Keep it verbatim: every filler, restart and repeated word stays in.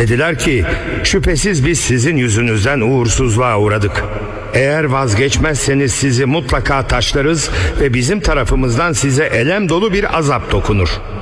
Dediler ki şüphesiz biz sizin yüzünüzden uğursuzluğa uğradık. Eğer vazgeçmezseniz sizi mutlaka taşlarız ve bizim tarafımızdan size elem dolu bir azap dokunur.